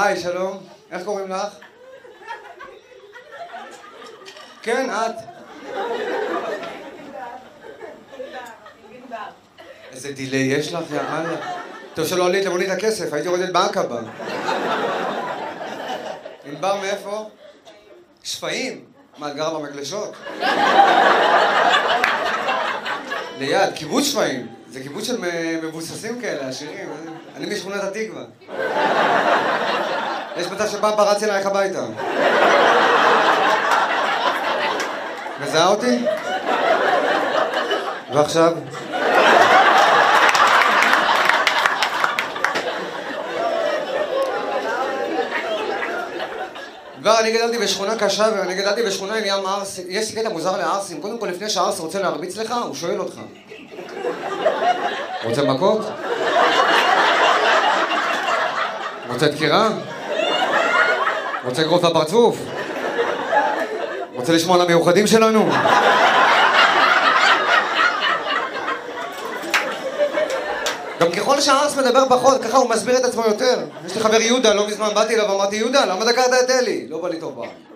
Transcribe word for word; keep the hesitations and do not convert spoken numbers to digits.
היי, שלום. איך קוראים לך? כן, את. איזה דילי יש לך, יאללה. טוב שלא עלית למונית הכסף, הייתי יורדת בעקבה. ענבר מאיפה? שפיים? מה, את גרה במגלשות? ליד, קיבוץ שפיים. זה קיבוץ של מבוססים כאלה, עשירים. אני משכונת התקווה. יש מצב שפעם פרצתי אלייך הביתה. מזהה אותי? ועכשיו? כבר אני גדלתי בשכונה קשה ואני גדלתי בשכונה עם ים ערסים. יש לי קטע מוזר לערסים. קודם כל, לפני שהערס רוצה להרביץ לך, הוא שואל אותך. רוצה מכות? רוצה דקירה? רוצה לגרוף בפרצוף? רוצה לשמוע על המיוחדים שלנו? גם ככל שהערס מדבר פחות, ככה הוא מסביר את עצמו יותר. יש לי חבר יהודה, לא מזמן באתי אליו ואמרתי, יהודה, למה דקרת את אלי? לא בא לי טוב פעם.